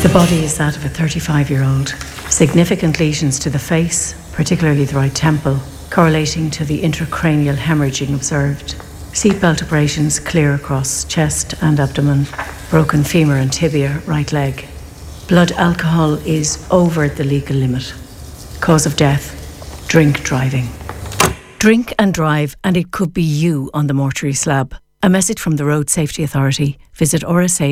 The body is that of a 35-year-old. Significant lesions to the face, particularly the right temple, correlating to the intracranial hemorrhaging observed. Seatbelt abrasions clear across chest and abdomen, broken femur and tibia, right leg. Blood alcohol is over the legal limit. Cause of death, drink driving. Drink and drive, and it could be you on the mortuary slab. A message from the Road Safety Authority. Visit RSA